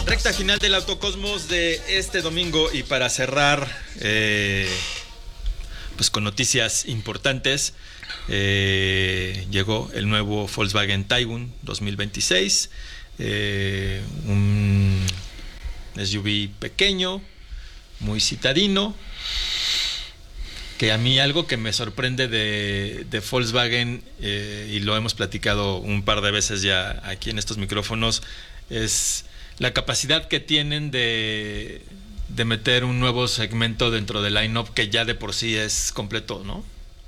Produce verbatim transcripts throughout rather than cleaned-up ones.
Recta final del Autocosmos de este domingo, y para cerrar eh, pues con noticias importantes, eh, llegó el nuevo Volkswagen Tiguan dos mil veintiséis, eh, un S U V pequeño, muy citadino, que a mí algo que me sorprende de, de Volkswagen, eh, y lo hemos platicado un par de veces ya aquí en estos micrófonos, es la capacidad que tienen de, de meter un nuevo segmento dentro del line-up que ya de por sí es completo, ¿no?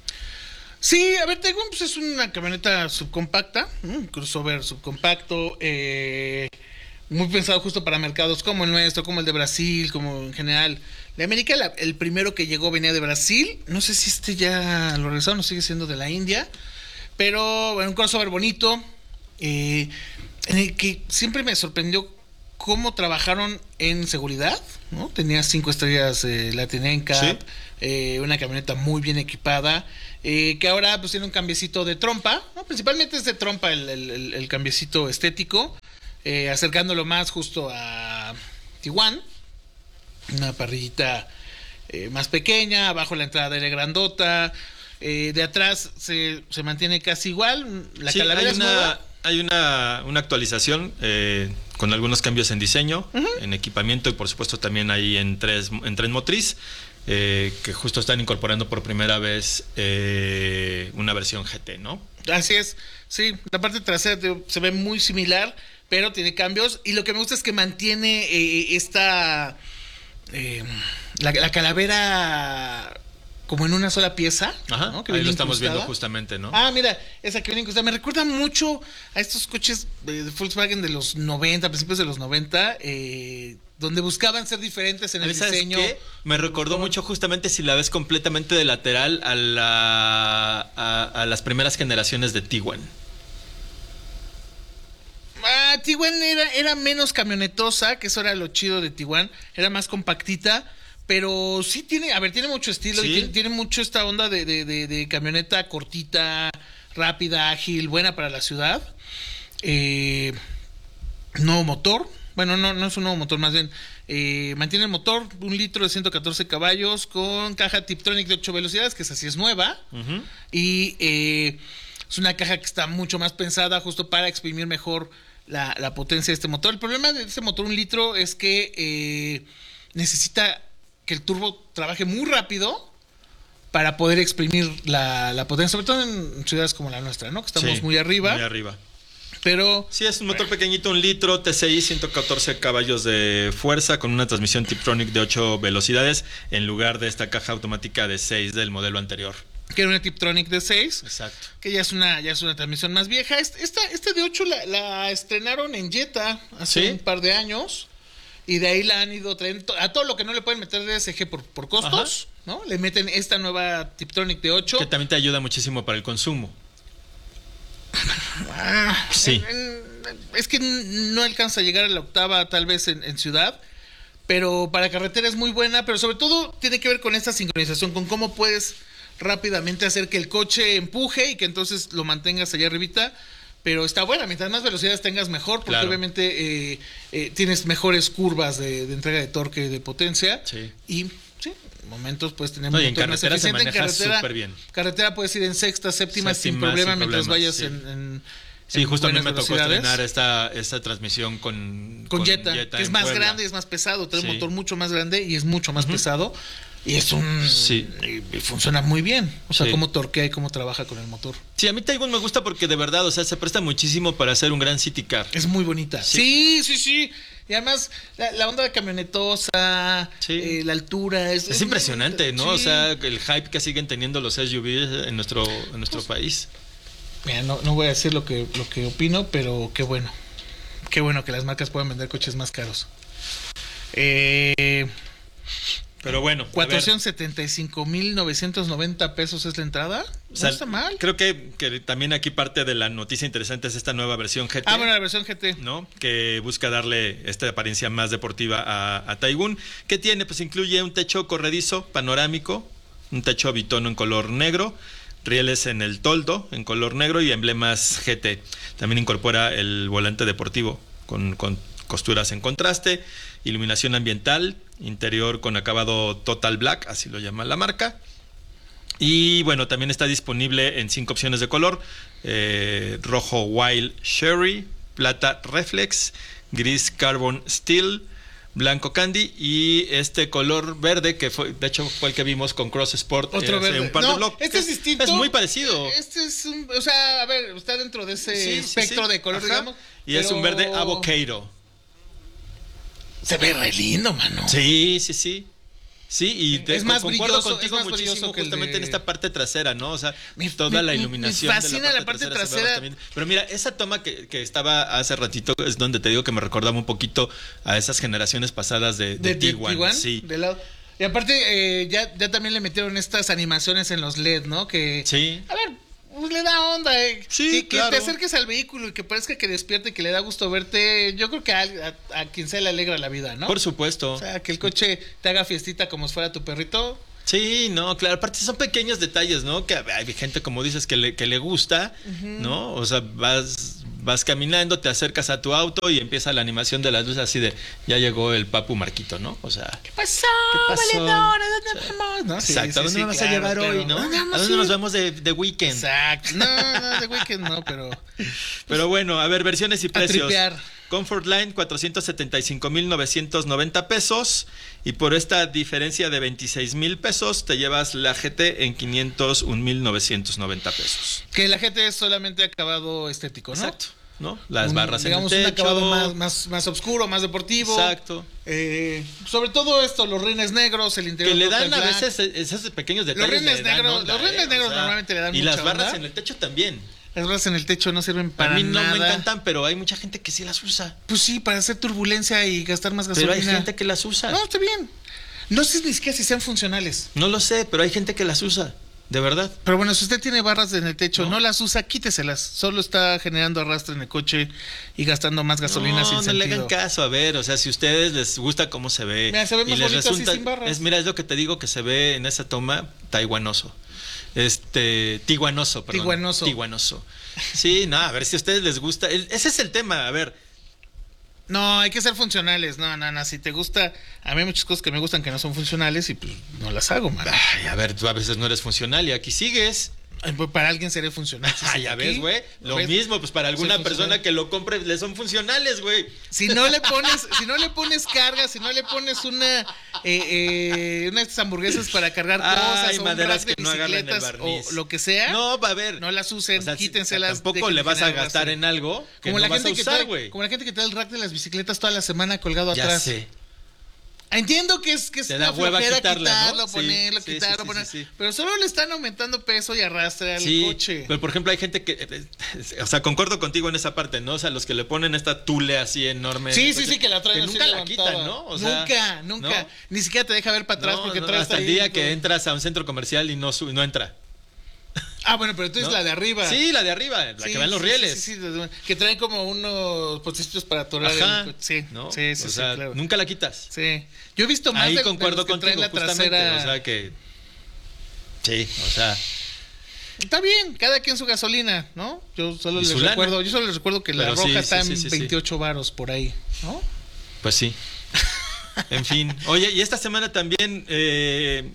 Sí, a ver, Tiguan pues es una camioneta subcompacta, un crossover subcompacto, eh, muy pensado justo para mercados como el nuestro, como el de Brasil, como en general de América. La, el primero que llegó venía de Brasil, no sé si este ya lo regresaron o sigue siendo de la India, pero bueno, un crossover bonito, eh, en el que siempre me sorprendió cómo trabajaron en seguridad, ¿no? Tenía cinco estrellas eh, Latin N C A P, ¿sí? eh, una camioneta muy bien equipada, eh, que ahora pues tiene un cambiecito de trompa, ¿no? Principalmente es de trompa el, el, el, el cambiecito estético, eh, acercándolo más justo a Tiguan, una parrillita eh, más pequeña, abajo la entrada de grandota, eh, de atrás se, se mantiene casi igual, la sí, calavera es nueva. Hay una, una actualización eh, con algunos cambios en diseño, uh-huh. en equipamiento y por supuesto también ahí en, tres, en tren motriz, eh, que justo están incorporando por primera vez eh, una versión G T, ¿no? Así es, sí, la parte trasera se ve muy similar, pero tiene cambios, y lo que me gusta es que mantiene eh, esta... Eh, la, la calavera como en una sola pieza. Ajá, ¿no? Que ahí lo estamos incrustada. Viendo justamente, ¿no? Ah, mira, esa que viene incrustada. Me recuerda mucho a estos coches de, de Volkswagen de los noventa, principios de los noventa, eh, donde buscaban ser diferentes en el diseño. ¿Qué? Me recordó mucho justamente, si la ves completamente de lateral, a, la, a, a las primeras generaciones de Tiguan. Ah, Tiguan era, era menos camionetosa, que eso era lo chido de Tiguan, era más compactita, pero sí tiene, a ver, tiene mucho estilo, ¿sí? Y tiene, tiene mucho esta onda de, de, de, de camioneta cortita, rápida, ágil, buena para la ciudad. Eh, nuevo motor, bueno, no, no es un nuevo motor, más bien, eh, mantiene el motor, un litro de ciento catorce caballos, con caja Tiptronic de ocho velocidades, que esa sí es nueva, uh-huh. y eh, es una caja que está mucho más pensada justo para exprimir mejor La, la potencia de este motor. El problema de este motor un litro es que eh, necesita que el turbo trabaje muy rápido para poder exprimir la, la potencia, sobre todo en ciudades como la nuestra, ¿no? Que estamos sí, muy arriba. Muy arriba. Pero sí, es un motor pequeñito, un litro, T S I, ciento catorce caballos de fuerza, con una transmisión Tiptronic de ocho velocidades, en lugar de esta caja automática de seis del modelo anterior. Que era una Tiptronic de seis. Exacto. Que ya es una, ya es una transmisión más vieja. Esta, esta de ocho la, la estrenaron en Jetta hace ¿sí? un par de años. Y de ahí la han ido trayendo a todo lo que no le pueden meter D S G por, por costos, ajá. ¿no? Le meten esta nueva Tiptronic de ocho. Que también te ayuda muchísimo para el consumo. Ah, sí. En, en, es que no alcanza a llegar a la octava tal vez en, en ciudad. Pero para carretera es muy buena. Pero sobre todo tiene que ver con esta sincronización, con cómo puedes rápidamente hacer que el coche empuje y que entonces lo mantengas allá arribita, pero está buena, mientras más velocidades tengas mejor, porque claro. obviamente eh, eh, tienes mejores curvas de, de entrega de torque y de potencia, sí. y sí, momentos puedes tener no, un motor más eficiente. En carretera, súper bien. Carretera puedes ir en sexta, séptima, séptima sin problema sin mientras vayas sí. en, en sí, en justo a mí me tocó estrenar esta, esta transmisión con, con, con Jetta, Jetta que es más Puebla. Grande y es más pesado, trae sí. un motor mucho más grande y es mucho más uh-huh. pesado. Y es un... Sí. Y funciona muy bien. O sea, sí. cómo torquea y cómo trabaja con el motor. Sí, a mí Tiguan me gusta porque de verdad, o sea, se presta muchísimo para hacer un gran city car. Es muy bonita. Sí, sí, sí. sí. Y además, la, la onda de camionetosa, sí. eh, la altura... Es, es, es impresionante, ¿no? Sí. O sea, el hype que siguen teniendo los S U Vs en nuestro, en nuestro pues, país. Mira, no, no voy a decir lo que, lo que opino, pero qué bueno. Qué bueno que las marcas puedan vender coches más caros. Eh... Pero bueno, cuatrocientos setenta y cinco mil novecientos noventa pesos es la entrada. No o sea, está mal. Creo que, que también aquí parte de la noticia interesante es esta nueva versión G T. Ah, bueno, la versión G T. ¿No? Que busca darle esta apariencia más deportiva a, a Tiguan. ¿Qué tiene? Pues incluye un techo corredizo panorámico, un techo bitono en color negro, rieles en el toldo en color negro y emblemas G T. También incorpora el volante deportivo con, con costuras en contraste, iluminación ambiental, interior con acabado Total Black, así lo llama la marca. Y bueno, también está disponible en cinco opciones de color: eh, rojo Wild Cherry, plata Reflex, gris Carbon Steel, blanco Candy y este color verde que fue, de hecho fue el que vimos con Cross Sport. Otro eh, verde. Un par no, de bloques. Este es distinto. Es muy parecido. Este es un, o sea, a ver, está dentro de ese Sí, sí, espectro sí. de color, Ajá. digamos. Y pero es un verde avocado. Se ve re lindo, mano. Sí, sí, sí. Sí, y te, Es más concuerdo brilloso, contigo es más muchísimo brilloso que el justamente de- en esta parte trasera, ¿no? O sea, Me- toda me- la me- iluminación me fascina de la parte se ve trasera. bastante bien. Pero mira, esa toma que, que estaba hace ratito es donde te digo que me recordaba un poquito a esas generaciones pasadas de, de, de, de Tiguan. Tiguan, Sí. de lado. Y aparte, eh, ya, ya también le metieron estas animaciones en los L E D, ¿no? Que, Sí. a ver, pues le da onda, eh. Sí, que, que claro. te acerques al vehículo y que parezca que despierte, que le da gusto verte. Yo creo que a, a, a quien sea le alegra la vida, ¿no? Por supuesto. O sea, que el coche te haga fiestita como si fuera tu perrito. Sí, no, claro, aparte son pequeños detalles, ¿no? Que hay gente, como dices, que le, que le gusta, ¿no? O sea, vas, vas caminando, te acercas a tu auto y empieza la animación de las luces así de, ya llegó el Papu Marquito, ¿no? O sea, ¿Qué pasó, ¿qué pasó? valedora? ¿Dónde O sea, vamos? ¿No? Sí, exacto, sí, ¿a dónde sí, vamos claro, a llevar claro. hoy, no? ¿Dónde vamos ¿A dónde a nos ir? vamos de, de weekend? Exacto. No, no, de weekend no, pero... Pero bueno, a ver, versiones y A precios. tripear. Comfort Line, cuatrocientos setenta y cinco mil novecientos noventa pesos. Y por esta diferencia de veintiséis mil pesos, te llevas la G T en quinientos un mil novecientos noventa pesos. Que la gente es solamente acabado estético, ¿no? Exacto, ¿no? Las Un- barras digamos, en el un techo. acabado más, más, más oscuro, más deportivo. Exacto. Eh, sobre todo esto, los rines negros, el interior. Que le dan total a black. veces eh, esos pequeños detalles. Los rines le dan negros- onda, los rines ¿eh? negros normalmente le dan Y mucha las barras onda. en el techo también. Las barras en el techo no sirven para a mí no nada. me encantan, pero hay mucha gente que sí las usa. Pues sí, para hacer turbulencia y gastar más Pero gasolina. hay gente que las usa. No, está bien. No sé ni siquiera si sean funcionales. No lo sé, pero hay gente que las usa. De verdad. Pero bueno, si usted tiene barras en el techo, ¿No? no, las usa, quíteselas. Solo está generando arrastre en el coche y gastando más gasolina no, sin no sentido. le hagan caso, a ver, o sea, si a ustedes les gusta cómo se ve, Mira, se ve y más les bonito así resulta, sin barras. es, mira, es lo que te digo que se ve en esa toma, taiwanoso, este, tiguanoso, perdón, Tiguanoso. tiguanoso. Sí, no, a ver si a ustedes les gusta, el- ese es el tema, a ver, No, hay que ser funcionales. No, no, no. Si te gusta, a mí hay muchas cosas que me gustan que no son funcionales y pues no las hago, man. ay, a ver, tú a veces no eres funcional y aquí sigues. Ay, pues, para alguien seré funcional. Si Ah, soy ya aquí, ves, güey. Lo ¿ves? mismo, pues para alguna Soy persona funcional. que lo compre, le son funcionales, güey. Si no le pones, si no le pones carga, si no le pones una, eh, eh, unas hamburguesas para cargar Ay, cosas, o un maderas rack de que no agarren el bicicletas barniz. o lo que sea, no, No, va a ver. las usen, O sea, si- quítenselas. Tampoco dejen le de vas a generar gastar arrastre. en algo que como no la vas gente a que usar, trae, güey. como la gente que trae el rack de las bicicletas toda la semana colgado Ya atrás. sé. Entiendo que es que es Te una da hueva flojera quitarla, ¿no? quitarlo, Sí, ponerlo, sí, quitarlo, sí, sí, poner, sí, sí. pero solo le están aumentando peso y arrastre al Sí, coche. pero por ejemplo hay gente que, eh, eh, o sea, concuerdo contigo en esa parte, ¿no? O sea, los que le ponen esta tule así enorme. Sí, en el sí, coche, sí, que la traen que así nunca la levantada. quitan, ¿no? O sea, nunca, nunca. ¿no? Ni siquiera te deja ver para atrás No, porque no, traes hasta el ahí día todo. que entras a un centro comercial y no, su- no entra. Ah, bueno, pero tú es ¿no? la de arriba. Sí, la de arriba, la Sí, que va en los sí, rieles. Sí, sí, sí, sí, que traen como unos postecitos para atorar Ajá, el coche. Sí, ¿no? sí, sí, o sí, sea, claro. nunca la quitas. Sí. Yo he visto más Ahí de, de concuerdo los que traen contigo, la justamente, trasera. o sea que sí, o sea, Está bien, cada quien su gasolina, ¿no? Yo solo Y les su lana. recuerdo, yo solo les recuerdo que la Pero roja sí, está sí, en sí, sí, sí. veintiocho varos por ahí, ¿no? pues sí. En fin. Oye, y esta semana también eh,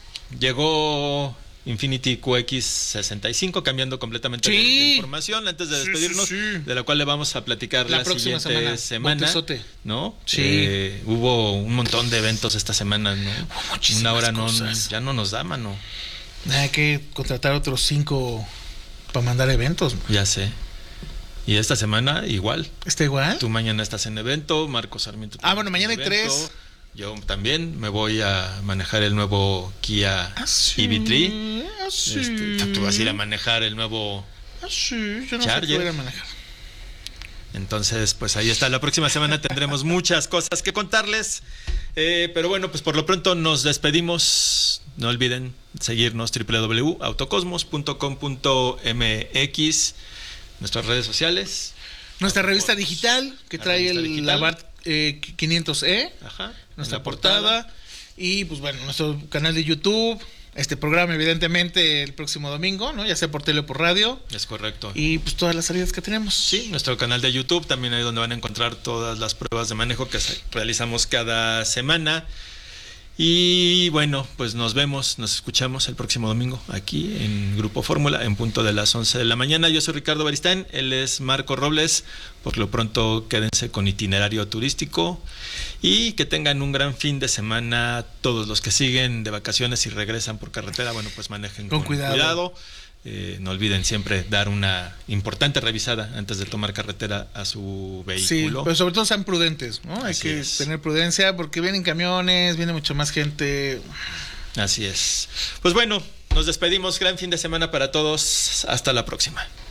llegó Infiniti Q X sesenta y cinco, cambiando completamente Sí. de, de información antes de Sí, despedirnos, sí, sí. de la cual le vamos a platicar La la, próxima siguiente semana. semana, Botezote. ¿no? Sí. Eh, hubo un montón de eventos esta semana, ¿no? muchísimas Una hora no, cosas. ya no nos da, mano. Hay que contratar otros cinco para mandar eventos. man. Ya sé. Y esta semana igual. ¿Está igual? Tú mañana estás en evento, Marcos Sarmiento. Ah, también bueno, mañana está hay en evento. tres. Yo también me voy a manejar el nuevo Kia Ah, sí. E V tres. Ah, sí. Este, tú vas a ir a manejar el nuevo. Ah, sí. Yo no Charger. sé qué voy a manejar. Entonces, pues ahí está. La próxima semana tendremos muchas cosas que contarles. Eh, pero bueno, pues por lo pronto nos despedimos. No olviden seguirnos doble u doble u doble u punto autocosmos punto com punto m x, nuestras redes sociales. Nuestra revista digital que La trae revista el digital. Labat eh, quinientos E, Ajá. nuestra en la portada. Y pues bueno, nuestro canal de YouTube, este programa, evidentemente, el próximo domingo, ¿no? Ya sea por tele o por radio. Es correcto. Y pues todas las salidas que tenemos. Sí, nuestro canal de YouTube, también ahí donde van a encontrar todas las pruebas de manejo que realizamos cada semana. Y bueno, pues nos vemos, nos escuchamos el próximo domingo aquí en Grupo Fórmula en punto de las once de la mañana. Yo soy Ricardo Baristán, él es Marco Robles. Por lo pronto quédense con Itinerario Turístico y que tengan un gran fin de semana. Todos los que siguen de vacaciones y regresan por carretera, bueno, pues manejen con, con cuidado, cuidado. Eh, no olviden siempre dar una importante revisada antes de tomar carretera a su vehículo. Sí, pero sobre todo sean prudentes, ¿no? Hay Así que es. tener prudencia porque vienen camiones, viene mucha más gente. Así es. Pues bueno, nos despedimos. Gran fin de semana para todos. Hasta la próxima.